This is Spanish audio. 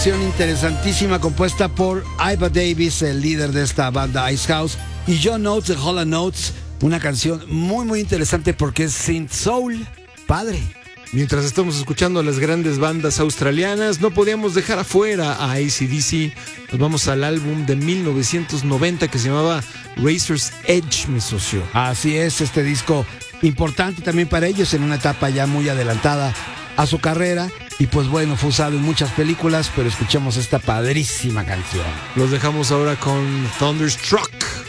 Canción interesantísima compuesta por Iva Davis, el líder de esta banda Icehouse, y John Oates de Hall & Oates. Una canción muy interesante porque es synth soul, padre. Mientras estamos escuchando a las grandes bandas australianas, no podíamos dejar afuera a AC/DC. Nos vamos al álbum de 1990 que se llamaba Razor's Edge, mi socio. Así es, este disco importante también para ellos en una etapa ya muy adelantada a su carrera. Y pues bueno, fue usado en muchas películas, pero escuchamos esta padrísima canción. Los dejamos ahora con Thunderstruck.